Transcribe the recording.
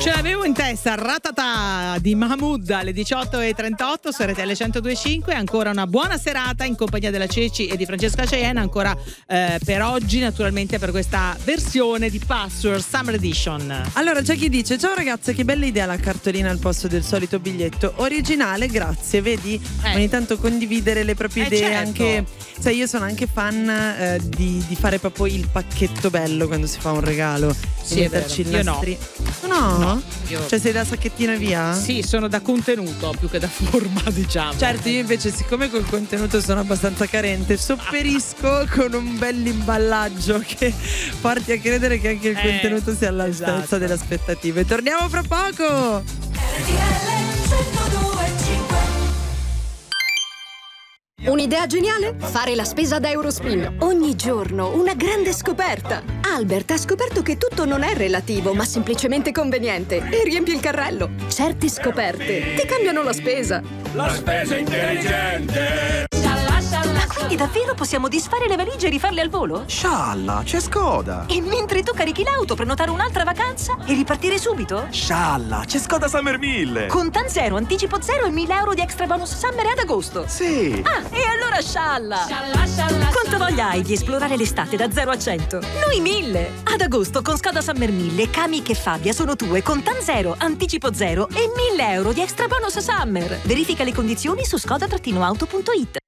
Ce l'avevo in testa, Ratata di Mahmood alle 18:38 su RTL 102.5. Ancora una buona serata in compagnia della Ceci e di Francesca Cheyenne, ancora per oggi naturalmente, per questa versione di Password Summer Edition. Allora c'è chi dice: ciao ragazze, che bella idea la cartolina al posto del solito biglietto, originale, grazie. Vedi, ogni tanto condividere le proprie idee, certo. Anche sai, io sono anche fan di fare proprio il pacchetto bello quando si fa un regalo. Sì, è vero. Io no. No? Io... Cioè sei da sacchettino e via? Sì, sono da contenuto più che da forma, diciamo. Certo, io invece, siccome col contenuto sono abbastanza carente, sopperisco con un bell'imballaggio che porti a credere che anche il contenuto sia all'altezza delle aspettative. Torniamo fra poco! Un'idea geniale? Fare la spesa da Eurospin. Ogni giorno una grande scoperta. Albert ha scoperto che tutto non è relativo, ma semplicemente conveniente. E riempie il carrello. Certe scoperte ti cambiano la spesa. La spesa intelligente. Ma quindi davvero possiamo disfare le valigie e rifarle al volo? Scialla, c'è Skoda. E mentre tu carichi l'auto, prenotare un'altra vacanza e ripartire subito? Scialla, c'è Skoda Summer 1000. Con TAN zero, anticipo zero e 1.000 euro di extra bonus summer ad agosto. Sì. Ah, e allora scialla! Quanta voglia hai di esplorare l'estate da 0 a 100? Noi 1000! Ad agosto con Skoda Summer 1000, Kamiq e Fabia sono tue con TAN zero, anticipo zero e 1.000 euro di extra bonus summer. Verifica le condizioni su skoda-auto.it.